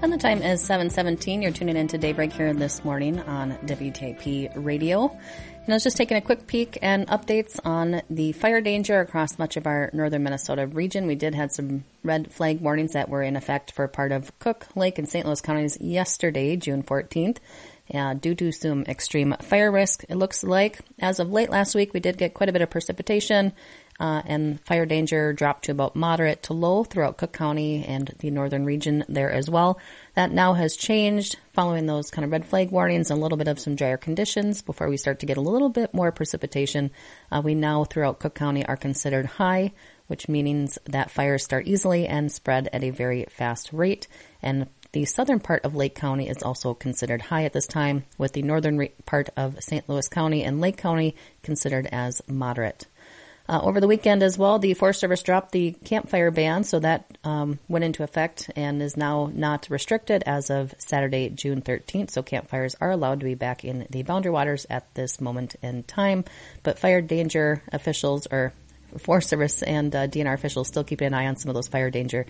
And the time is 7:17. You're tuning in to Daybreak here this morning on WTIP Radio. And I was just taking a quick peek and updates on the fire danger across much of our northern Minnesota region. We did have some red flag warnings that were in effect for part of Cook, Lake, and St. Louis counties yesterday, June 14th. Due to some extreme fire risk, it looks like. As of late last week, we did get quite a bit of precipitation, and fire danger dropped to about moderate to low throughout Cook County and the northern region there as well. That now has changed following those kind of red flag warnings and a little bit of some drier conditions before we start to get a little bit more precipitation. We now throughout Cook County are considered high, which means that fires start easily and spread at a very fast rate. And the southern part of Lake County is also considered high at this time, with the northern part of St. Louis County and Lake County considered as moderate. Over the weekend as well, the Forest Service dropped the campfire ban, so that went into effect and is now not restricted as of Saturday, June 13th. So campfires are allowed to be back in the boundary waters at this moment in time. But fire danger officials, or Forest Service and DNR officials, still keeping an eye on some of those fire danger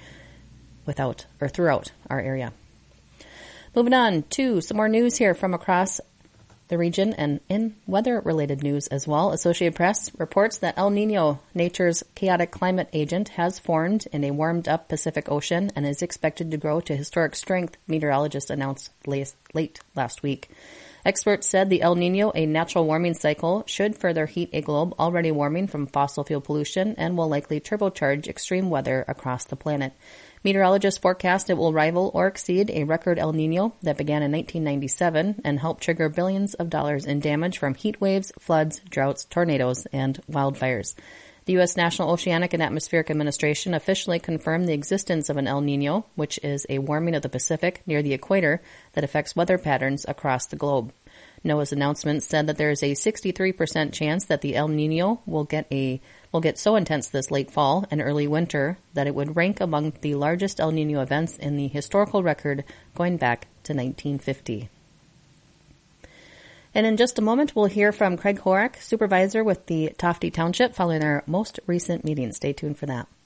throughout our area. Moving on to some more news here from across the region and in weather-related news as well. Associated Press reports that El Nino, nature's chaotic climate agent, has formed in a warmed-up Pacific Ocean and is expected to grow to historic strength, meteorologists announced late last week. Experts said the El Nino, a natural warming cycle, should further heat a globe already warming from fossil fuel pollution and will likely turbocharge extreme weather across the planet. Meteorologists forecast it will rival or exceed a record El Nino that began in 1997 and help trigger billions of dollars in damage from heat waves, floods, droughts, tornadoes, and wildfires. The U.S. National Oceanic and Atmospheric Administration officially confirmed the existence of an El Nino, which is a warming of the Pacific near the equator that affects weather patterns across the globe. NOAA's announcement said that there is a 63% chance that the El Nino will get so intense this late fall and early winter that it would rank among the largest El Nino events in the historical record going back to 1950. And in just a moment, we'll hear from Craig Horak, supervisor with the Tofte Township, following our most recent meeting. Stay tuned for that.